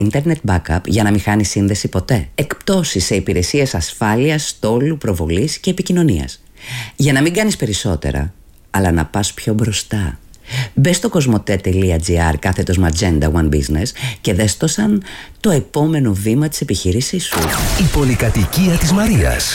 Internet backup για να μην χάνει σύνδεση ποτέ. Εκπτώσεις σε υπηρεσίες ασφάλειας, στόλου, προβολής και επικοινωνίας. Για να μην κάνεις περισσότερα, αλλά να πας πιο μπροστά. Μπες στο cosmote.gr/Magenda One Business και δες το σαν το επόμενο βήμα της επιχείρησής σου. Η πολυκατοικία της Μαρίας.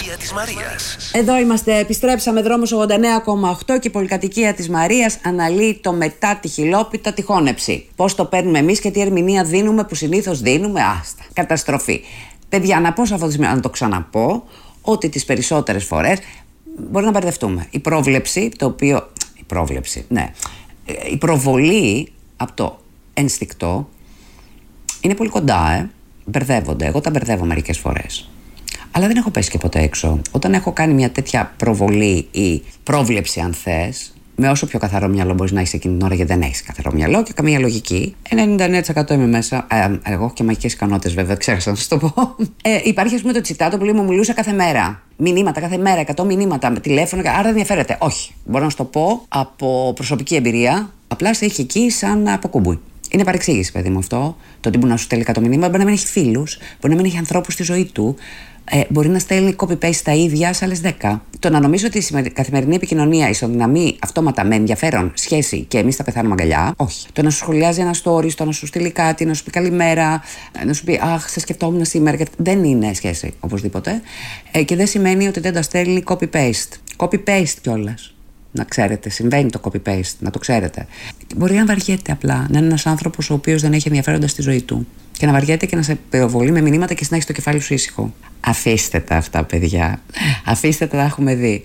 Εδώ είμαστε, επιστρέψαμε, δρόμος 89,8 και η πολυκατοικία της Μαρίας αναλύει το μετά τη χιλόπιτα τυχόνεψη. Πώς το παίρνουμε εμείς και τι ερμηνεία δίνουμε που συνήθως δίνουμε. Άστα, καταστροφή. Παιδιά, να πω σε αυτό το σημείο, να το ξαναπώ, ότι τις περισσότερες φορές μπορεί να μπερδευτούμε. Η πρόβλεψη, το οποίο. Η πρόβλεψη, ναι. Η προβολή από το ενστικτό είναι πολύ κοντά, μπερδεύονται. Εγώ τα μπερδεύω μερικές φορές. Αλλά δεν έχω πέσει και ποτέ έξω. Όταν έχω κάνει μια τέτοια προβολή ή πρόβλεψη, αν θες, με όσο πιο καθαρό μυαλό μπορείς να έχεις εκείνη την ώρα, γιατί δεν έχεις καθαρό μυαλό και καμία λογική, 99% είμαι μέσα. Εγώ έχω και μαγικές ικανότητες, βέβαια, ξέχασα να σας το πω. Υπάρχει, ας πούμε, το τσιτάτο που λέει: μου μιλούσα κάθε μέρα. Μηνύματα, κάθε μέρα, 100 μηνύματα με τηλέφωνο, άρα δεν ενδιαφέρεται. Όχι. Μπορώ να σου το πω από προσωπική εμπειρία. Απλά σε έχει εκεί σαν αποκούμπουι. Είναι παρεξήγηση, παιδί μου, αυτό. Το ότι μπορεί να σου στέλνει 100 μηνύματα, μπορεί να μην έχει φίλους, μπορεί να μην έχει ανθρώπους στη ζωή του. Μπορεί να στέλνει copy-paste τα ίδια σε άλλες 10. Το να νομίζω ότι η καθημερινή επικοινωνία ισοδυναμεί αυτόματα με ενδιαφέρον σχέση και εμείς θα πεθάνουμε αγκαλιά, όχι. Το να σου σχολιάζει ένα story, το να σου στείλει κάτι, να σου πει καλημέρα, να σου πει αχ, σε σκεφτόμουν σήμερα. Δεν είναι σχέση οπωσδήποτε. Και δεν σημαίνει ότι δεν τα στέλνει copy-paste. Copy-paste κιόλας. Να ξέρετε, συμβαίνει το copy-paste, να το ξέρετε. Μπορεί να βαριέται απλά, να είναι ένας άνθρωπος ο οποίος δεν έχει ενδιαφέροντα στη ζωή του. Και να βαριέται και να σε πυροβολεί με μηνύματα και να έχει το κεφάλι σου ήσυχο. Αφήστε τα αυτά, παιδιά. Αφήστε τα, έχουμε δει.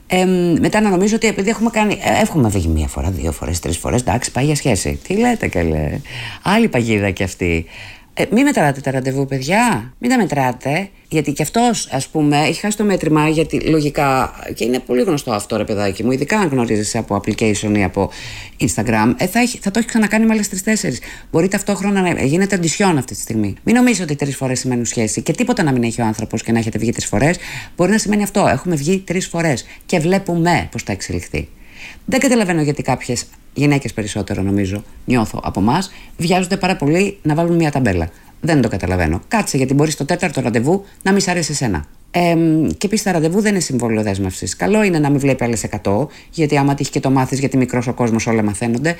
Μετά να νομίζω ότι επειδή έχουμε βγει μία φορά, 2 φορές, 3 φορές, εντάξει, πάει για σχέση. Τι λέτε καλέ. Άλλη παγίδα κι αυτή. Μην μετράτε τα ραντεβού, παιδιά. Μην τα μετράτε. Γιατί κι αυτός, ας πούμε, έχει χάσει το μέτρημα. Γιατί λογικά. Και είναι πολύ γνωστό αυτό, ρε παιδάκι μου. Ειδικά αν γνωρίζεσαι από application ή από Instagram. Θα το έχει ξανακάνει με άλλες 3-4. Μπορεί ταυτόχρονα να γίνεται αντισιόν αυτή τη στιγμή. Μην νομίζετε ότι 3 φορές σημαίνουν σχέση. Και τίποτα να μην έχει ο άνθρωπος και να έχετε βγει 3 φορές. Μπορεί να σημαίνει αυτό. Έχουμε βγει 3 φορές. Και βλέπουμε πώς θα εξελιχθεί. Δεν καταλαβαίνω γιατί κάποιες γυναίκες περισσότερο, νομίζω, νιώθω από εμάς, βιάζονται πάρα πολύ να βάλουν μια ταμπέλα. Δεν το καταλαβαίνω. Κάτσε, γιατί μπορεί στο 4ο ραντεβού να μην σ' αρέσει εσένα. Και επίσης τα ραντεβού δεν είναι συμβόλαιο δέσμευσης. Καλό είναι να μην βλέπει άλλες 100, γιατί άμα τύχει και το μάθεις, γιατί μικρός ο κόσμος, όλα μαθαίνονται.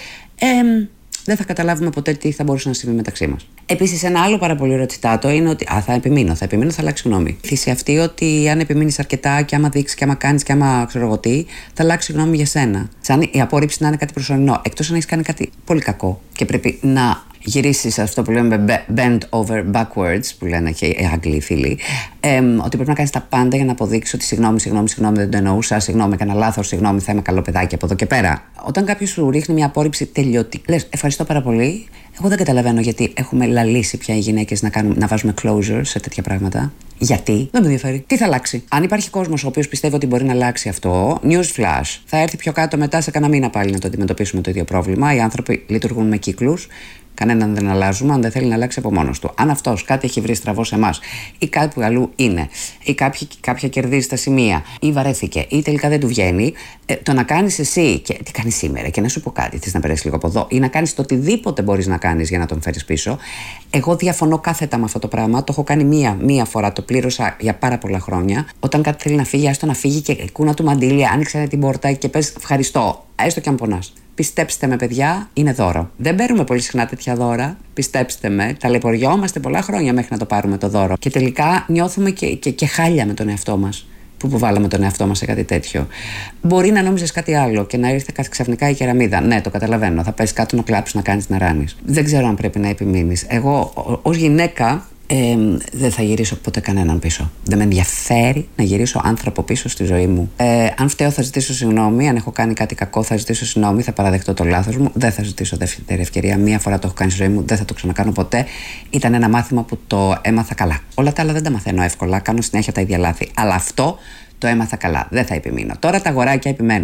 Δεν θα καταλάβουμε ποτέ τι θα μπορούσε να συμβεί μεταξύ μας. Επίσης, ένα άλλο πάρα πολύ ωραίο τσιτάτο είναι ότι θα επιμείνω, θα αλλάξει γνώμη. Θύση αυτή ότι αν επιμείνεις αρκετά και άμα δείξεις και άμα κάνεις και άμα ξέρω εγώ τι, θα αλλάξει γνώμη για σένα. Σαν η απόρριψη να είναι κάτι προσωρινό, εκτός αν έχεις κάνει κάτι πολύ κακό και πρέπει να γυρίσεις αυτό που λέμε bend over backwards, που λένε και οι Άγγλοι φίλοι, ότι πρέπει να κάνεις τα πάντα για να αποδείξεις ότι συγγνώμη, δεν το εννοούσα, συγγνώμη, έκανα λάθος, συγγνώμη, θα είμαι καλό παιδάκι από εδώ και πέρα. Όταν κάποιος σου ρίχνει μια απόρριψη τελειωτική, λες ευχαριστώ πάρα πολύ. Εγώ δεν καταλαβαίνω γιατί έχουμε λαλήσει πια οι γυναίκες να βάζουμε closure σε τέτοια πράγματα. Γιατί? Δεν με ενδιαφέρει. Τι θα αλλάξει? Αν υπάρχει κόσμος ο οποίος πιστεύει ότι μπορεί να αλλάξει αυτό, news flash, θα έρθει πιο κάτω μετά σε κανένα μήνα πάλι να το αντιμετωπίσουμε το ίδιο πρόβλημα. Οι άνθρωποι λειτουργούν με κύκλους. Κανέναν δεν αλλάζουμε, αν δεν θέλει να αλλάξει από μόνος του. Αν αυτός κάτι έχει βρει στραβό σε εμάς, ή κάπου αλλού είναι, ή κάποια κερδίζει στα σημεία, ή βαρέθηκε, ή τελικά δεν του βγαίνει, το να κάνεις εσύ, και τι κάνεις σήμερα, και να σου πω κάτι, θες να περάσει λίγο από εδώ, ή να κάνεις το οτιδήποτε μπορείς να κάνεις για να τον φέρεις πίσω. Εγώ διαφωνώ κάθετα με αυτό το πράγμα. Το έχω κάνει μία φορά, το πλήρωσα για πάρα πολλά χρόνια. Όταν κάτι θέλει να φύγει, άστο να φύγει και κούνα του μαντήλια, άνοιξε την πόρτα και πες ευχαριστώ, έστω και αν πονάς. Πιστέψτε με, παιδιά, είναι δώρο. Δεν παίρνουμε πολύ συχνά τέτοια δώρα. Πιστέψτε με, ταλαιπωριόμαστε πολλά χρόνια μέχρι να το πάρουμε το δώρο. Και τελικά νιώθουμε και χάλια με τον εαυτό μας που βάλαμε τον εαυτό μας σε κάτι τέτοιο. Μπορεί να νόμιζες κάτι άλλο και να ήρθε ξαφνικά η κεραμίδα. Ναι, το καταλαβαίνω. Θα πες κάτω να κλάψεις, να κάνεις, να ράνεις. Δεν ξέρω αν πρέπει να επιμείνεις. Εγώ, ως γυναίκα, δεν θα γυρίσω ποτέ κανέναν πίσω. Δεν με ενδιαφέρει να γυρίσω άνθρωπο πίσω στη ζωή μου. Αν φταίω, θα ζητήσω συγγνώμη. Αν έχω κάνει κάτι κακό, θα ζητήσω συγγνώμη. Θα παραδεχτώ το λάθος μου. Δεν θα ζητήσω δεύτερη ευκαιρία. Μία φορά το έχω κάνει στη ζωή μου. Δεν θα το ξανακάνω ποτέ. Ήταν ένα μάθημα που το έμαθα καλά. Όλα τα άλλα δεν τα μαθαίνω εύκολα. Κάνω συνέχεια τα ίδια λάθη. Αλλά αυτό το έμαθα καλά. Δεν θα επιμείνω. Τώρα τα αγοράκια επιμένουν.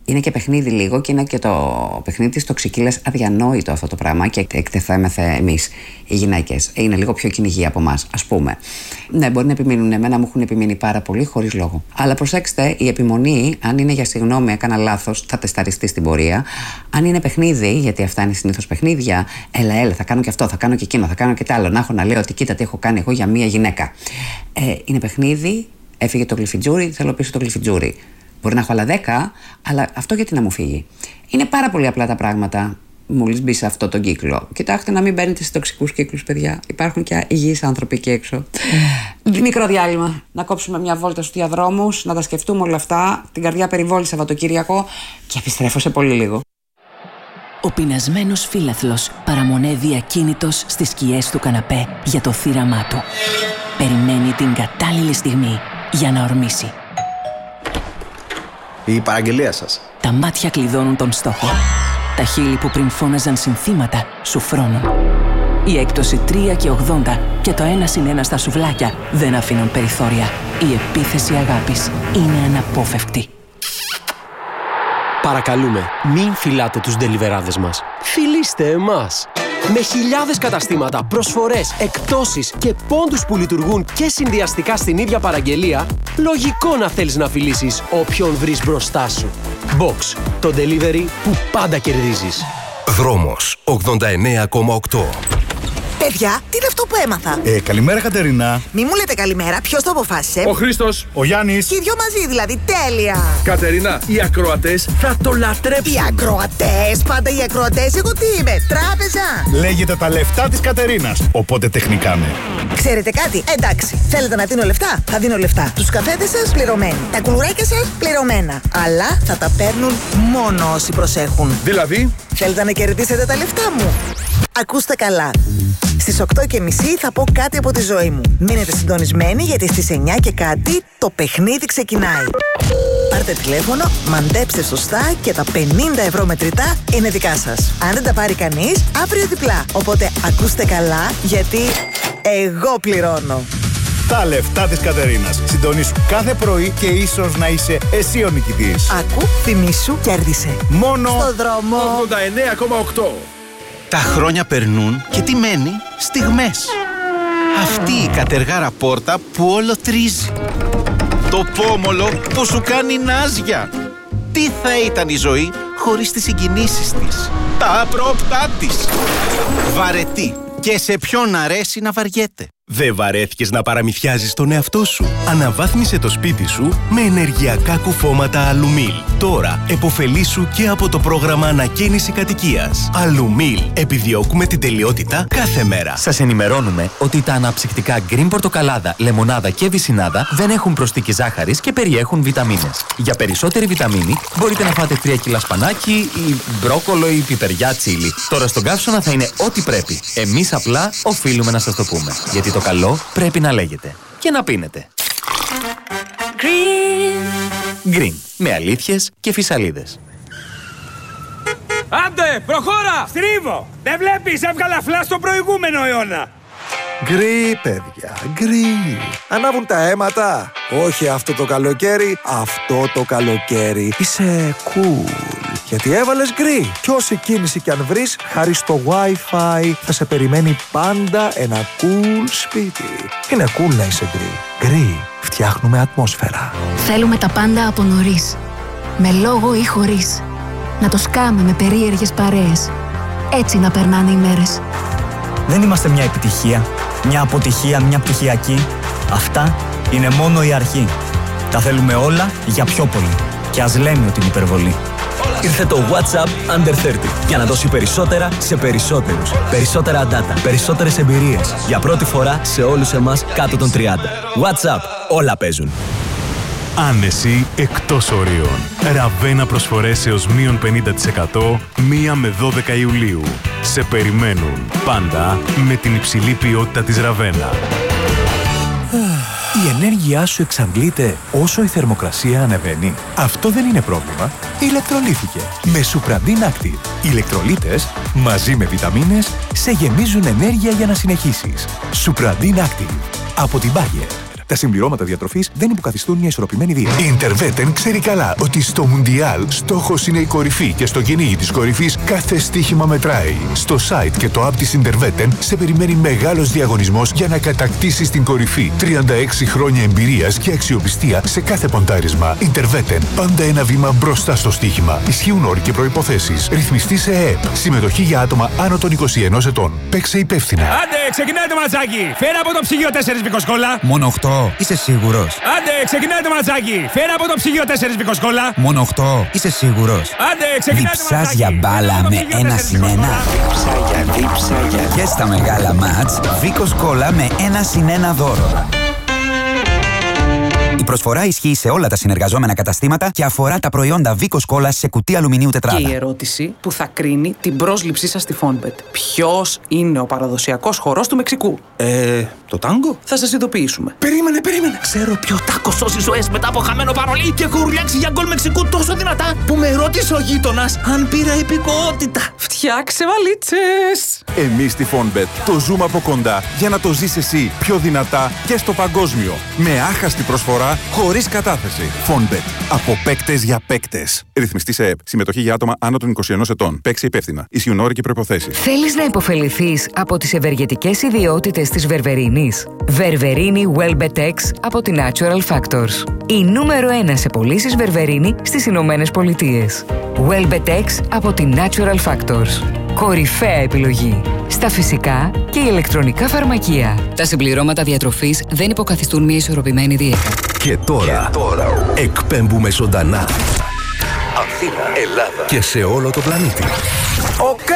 Είναι και παιχνίδι λίγο και είναι και το παιχνίδι της τοξικίλας αδιανόητο αυτό το πράγμα και εκτεθέμεθε εμείς οι γυναίκες. Είναι λίγο πιο κυνηγοί από εμάς, ας πούμε. Ναι, μπορεί να επιμείνουν. Εμένα μου έχουν επιμείνει πάρα πολύ χωρίς λόγο. Αλλά προσέξτε, η επιμονή, αν είναι για συγγνώμη, έκανα λάθος, θα τεσταριστεί στην πορεία. Αν είναι παιχνίδι, γιατί αυτά είναι συνήθως παιχνίδια, έλα, θα κάνω και αυτό, θα κάνω και εκείνο, θα κάνω και τ' άλλο. Να έχω να λέω ότι κοίτα τι έχω κάνει εγώ για μία γυναίκα. Είναι παιχνίδι, έφυγε το γλυφιτζούρι, θέλω πίσω το γλυφιτζούρι. Μπορεί να έχω άλλα 10, αλλά αυτό γιατί να μου φύγει. Είναι πάρα πολύ απλά τα πράγματα, μόλις μπει σε αυτό τον κύκλο. Κοιτάξτε να μην μπαίνετε σε τοξικούς κύκλους, παιδιά. Υπάρχουν και υγιείς άνθρωποι εκεί έξω. Μικρό διάλειμμα. Να κόψουμε μια βόλτα στους διαδρόμους, να τα σκεφτούμε όλα αυτά. Την καρδιά περιβόλη Σαββατοκύριακο και επιστρέφω σε πολύ λίγο. Ο πεινασμένος φύλαθλος παραμονεύει ακίνητος στις σκιές του καναπέ για το θύραμά του. Περιμένει την κατάλληλη στιγμή για να ορμήσει. Η παραγγελία σας. Τα μάτια κλειδώνουν τον στόχο. Τα χείλη που πριν φώναζαν συνθήματα σου φρώνουν. Η έκπτωση 3,80 και το 1+1 στα σουβλάκια δεν αφήνουν περιθώρια. Η επίθεση αγάπης είναι αναπόφευκτη. Παρακαλούμε, μην φυλάτε τους ντελιβεράδες μας. Φιλήστε εμάς! Με χιλιάδες καταστήματα, προσφορές, εκπτώσεις και πόντους που λειτουργούν και συνδυαστικά στην ίδια παραγγελία, λογικό να θέλεις να φιλήσεις όποιον βρεις μπροστά σου. Box, το delivery που πάντα κερδίζεις. Δρόμος 89,8. Παιδιά, τι είναι αυτό που έμαθα? Καλημέρα, Κατερίνα. Μη μου λέτε καλημέρα, ποιος το αποφάσισε? Ο Χρήστος. Ο Γιάννης. Και οι δυο μαζί δηλαδή, τέλεια. Κατερίνα, οι ακροατές θα το λατρέψουν. Οι ακροατές, πάντα οι ακροατές. Εγώ τι είμαι, τράπεζα? Λέγεται τα λεφτά της Κατερίνας, οπότε τεχνικά ναι. Ξέρετε κάτι, εντάξει. Θέλετε να δίνω λεφτά, θα δίνω λεφτά. Τους καφέδες σας πληρωμένοι. Τα κουλουράκια σας πληρωμένα. Αλλά θα τα παίρνουν μόνο όσοι προσέχουν. Δηλαδή, θέλετε να κερδίσετε τα λεφτά μου? Ακούστε καλά. Στις 8:30 θα πω κάτι από τη ζωή μου. Μείνετε συντονισμένοι γιατί στις 9 και κάτι το παιχνίδι ξεκινάει. Πάρτε τηλέφωνο, μαντέψτε σωστά και τα 50 ευρώ μετρητά είναι δικά σας. Αν δεν τα πάρει κανείς, αύριο διπλά. Οπότε ακούστε καλά γιατί εγώ πληρώνω. Τα λεφτά της Κατερίνας. Συντονίσου κάθε πρωί και ίσως να είσαι εσύ ο νικητής. Ακού, θυμήσου, κέρδισε. Μόνο στο δρόμο 89,8. Τα χρόνια περνούν και τι μένει? Στιγμές. Αυτή η κατεργάρα πόρτα που όλο τρίζει. Το πόμολο που σου κάνει νάζια. Τι θα ήταν η ζωή χωρίς τις συγκινήσεις της, τα απρόπτά της. Βαρετή. Και σε ποιον αρέσει να βαριέται. Δεν βαρέθηκες να παραμυθιάζεις τον εαυτό σου? Αναβάθμισε το σπίτι σου με ενεργειακά κουφώματα Αλουμίλ. Τώρα επωφελήσου και από το πρόγραμμα ανακαίνιση κατοικίας. Αλουμίλ. Επιδιώκουμε την τελειότητα κάθε μέρα. Σας ενημερώνουμε ότι τα αναψυκτικά γκριν πορτοκαλάδα, λεμονάδα και βυσσινάδα δεν έχουν προσθήκη ζάχαρης και περιέχουν βιταμίνες. Για περισσότερη βιταμίνη μπορείτε να φάτε 3 κιλά σπανάκι ή μπρόκολο ή πιπεριά τσίλι. Τώρα στον καύσωνα θα είναι ό,τι πρέπει. Εμείς απλά οφείλουμε να σας το πούμε. Γιατί το καλό πρέπει να λέγεται και να πίνετε. Green. Με αλήθειες και φυσαλίδες. Άντε, προχώρα! Στρίβω! Δεν βλέπεις, έβγαλα φλάς στο προηγούμενο αιώνα. Γκρι, παιδιά, γκρι. Ανάβουν τα αίματα. Όχι αυτό το καλοκαίρι, αυτό το καλοκαίρι. Είσαι cool. Γιατί έβαλες γκρι. Κι όση κίνηση κι αν βρεις, χάρη στο Wi-Fi θα σε περιμένει πάντα ένα cool σπίτι. Είναι cool να είσαι γκρι. Γκρι. Φτιάχνουμε ατμόσφαιρα. Θέλουμε τα πάντα από νωρίς. Με λόγο ή χωρίς. Να το σκάμε με περίεργες παρέες. Έτσι να περνάνε οι μέρες. Δεν είμαστε μια επιτυχία, μια αποτυχία, μια πτυχιακή. Αυτά είναι μόνο η αρχή. Τα θέλουμε όλα για πιο πολύ. Και ας λέμε ότι είναι υπερβολή. Ήρθε το WhatsApp Under 30 για να δώσει περισσότερα σε περισσότερους. Περισσότερα data, περισσότερες εμπειρίες. Για πρώτη φορά σε όλους εμάς κάτω των 30. WhatsApp, όλα παίζουν. Άνεση εκτός ορίων. Ραβένα προσφορές έως μείον 50% 1 με 12 Ιουλίου. Σε περιμένουν πάντα με την υψηλή ποιότητα της Ραβένα. Η ενέργειά σου εξαντλείται όσο η θερμοκρασία ανεβαίνει. Αυτό δεν είναι πρόβλημα. Ηλεκτρολύθηκε με Supradin Active. Οι ηλεκτρολίτες μαζί με βιταμίνες σε γεμίζουν ενέργεια για να συνεχίσεις. Supradin Active από την Bayer. Τα συμπληρώματα διατροφής δεν υποκαθιστούν μια ισορροπημένη δίαιτα. Η Interveten ξέρει καλά ότι στο Μουντιάλ στόχος είναι η κορυφή και στο κυνήγι της κορυφής κάθε στοίχημα μετράει. Στο site και το app της Interveten σε περιμένει μεγάλος διαγωνισμός για να κατακτήσεις την κορυφή. 36 χρόνια εμπειρίας και αξιοπιστία σε κάθε ποντάρισμα. Interveten. Πάντα ένα βήμα μπροστά στο στοίχημα. Ισχύουν όροι και προϋποθέσεις. Ρυθμιστή σε ΕΕΠ. Συμμετοχή για άτομα άνω των 21 ετών. Παίξε υπεύθυνα. Άντε, ξεκινάει το ματσάκι. Φέρα από το ψυγείο 4 βικοσκόλα. Μόνο 8. Είσαι σίγουρος? Άντε, ξεκινάει το ματσάκι. Φέρα από το ψυγείο 4 βικοσκόλα. Μόνο 8. Είσαι σίγουρος? Άντε, ξεκινάει το Διψάς ματσάκι. για μπάλα με 1-1. Δίψα για. Και στα μεγάλα μάτς, Βίκος Κόλλα με 1-1 δώρο. Η προσφορά ισχύει σε όλα τα συνεργαζόμενα καταστήματα και αφορά τα προϊόντα Βίκος Κόλλα σε κουτί αλουμινίου τετράδα. Και η ερώτηση που θα κρίνει την πρόσληψή σας στη Fonbet. Ποιος είναι ο παραδοσιακός χορός του Μεξικού? Το τάγκο? Θα σας ειδοποιήσουμε. Περίμενε. Ξέρω ποιο τάκο σώσει ζωές μετά από χαμένο παρολί και έχω ουρλιάξει για γκολ Μεξικού τόσο δυνατά που με ρώτησε ο γείτονας αν πήρα υπηκότητα. Φτιάξε βαλίτσες! Εμείς στη Fonbet το ζούμε από κοντά για να το ζεις εσύ πιο δυνατά και στο παγκόσμιο. Με άχαστη προσφορά, χωρίς κατάθεση. Fonbet. Από παίκτες για παίκτες. Ρυθμιστή σε ΕΕΠ. Συμμετοχή για άτομα άνω των 21 ετών. Παίξε υπεύθυνα. Ισχύουν όροι και προϋποθέσεις. Θέλεις να υποφεληθείς από τις ευεργετικές ιδιότητες της βερβερίνης? Βερβερίνη Welbetex από τη Natural Factors. Η νούμερο 1 σε πωλήσεις βερβερίνη στις Ηνωμένες Πολιτείες. Welbetex από τη Natural Factors. Κορυφαία επιλογή στα φυσικά και ηλεκτρονικά φαρμακεία. Τα συμπληρώματα διατροφής δεν υποκαθιστούν μια ισορροπημένη δίαιτα. Και τώρα εκπέμπουμε ζωντανά Αθήνα, Ελλάδα και σε όλο το πλανήτη. Οκ.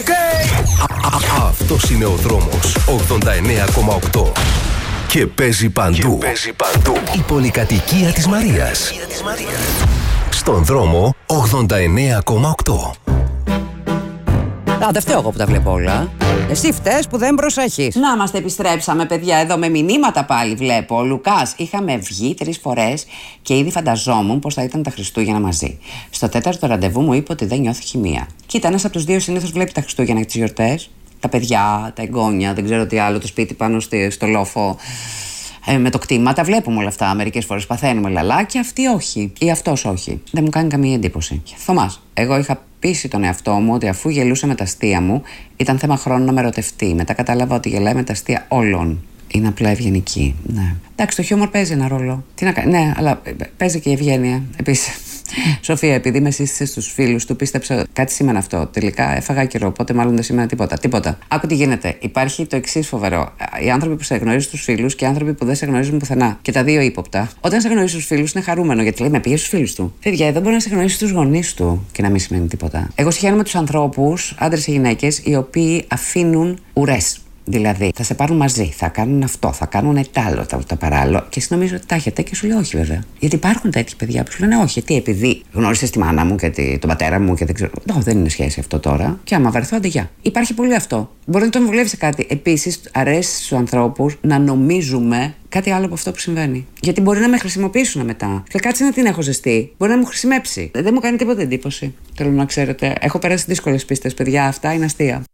Αυτός είναι ο δρόμος 89,8 και παίζει παντού. Η πολυκατοικία της Μαρίας. Στον δρόμο 89,8. Δεν φταίω εγώ που τα βλέπω όλα. Εσύ φταίς που δεν προσέχεις. Να είμαστε, επιστρέψαμε, παιδιά, εδώ με μηνύματα πάλι βλέπω. Ο Λουκάς, είχαμε βγει 3 φορές και ήδη φανταζόμουν πως θα ήταν τα Χριστούγεννα μαζί. Στο 4ο ραντεβού μου είπε ότι δεν νιώθει χημεία. Κοίτα, ένας από τους δύο συνήθως βλέπει τα Χριστούγεννα και τις γιορτές. Τα παιδιά, τα εγγόνια, δεν ξέρω τι άλλο, το σπίτι πάνω στο λόφο. Με το κτήμα, τα βλέπουμε όλα αυτά. Μερικές φορές παθαίνουμε λαλά και αυτοί όχι. Ή αυτός όχι. Δεν μου κάνει καμία εντύπωση. Θωμάς, εγώ είχα πείσει τον εαυτό μου ότι αφού γελούσε με τα αστεία μου, ήταν θέμα χρόνου να με ερωτευτεί. Μετά κατάλαβα ότι γελάει με τα αστεία όλων. Είναι απλά ευγενική. Ναι. Εντάξει, το χιούμορ παίζει ένα ρόλο. Τι να κάνει. Ναι, αλλά παίζει και η ευγένεια. Επίσης, Σοφία, επειδή με σύστησε στους φίλους του, πίστεψα κάτι σήμαινε αυτό. Τελικά έφαγα καιρό, οπότε μάλλον δεν σήμαινε τίποτα. Άκου τι γίνεται. Υπάρχει το εξής φοβερό. Οι άνθρωποι που σε γνωρίζουν τους φίλους και οι άνθρωποι που δεν σε γνωρίζουν πουθενά. Και τα δύο ύποπτα. Όταν σε γνωρίζει τους φίλους είναι χαρούμενο, γιατί λέει με πήγε στους φίλους του. Παιδιά, εδώ μπορεί να σε γνωρίσει τους γονείς του και να μην σημαίνει τίποτα. Εγώ συγχαίρομαι τους ανθρώπους, άντρες ή γυναίκες, οι οποίοι αφήνουν ουρές. Δηλαδή, θα σε πάρουν μαζί, θα κάνουν αυτό, θα κάνουν τ' άλλο, το παράλληλο. Και εσύ νομίζω ότι τα έχετε και σου λέει όχι, βέβαια. Γιατί υπάρχουν τέτοιοι παιδιά που σου λένε όχι. Τι, επειδή γνώρισες τη μάνα μου και τον πατέρα μου και δεν ξέρω. Δεν είναι σχέση αυτό τώρα. Και άμα βρεθώ, άντε γεια. Υπάρχει πολύ αυτό. Μπορεί να τον βουλεύει σε κάτι. Επίσης, αρέσει στους ανθρώπους να νομίζουμε κάτι άλλο από αυτό που συμβαίνει. Γιατί μπορεί να με χρησιμοποιήσουν μετά. Και κάτσε να την έχω ζεστή. Μπορεί να μου χρησιμεύσει. Δεν μου κάνει τίποτα εντύπωση. Θέλω να ξέρετε. Έχω περάσει δύσκολες πίστες, παιδιά. Αυτά είναι αστεία.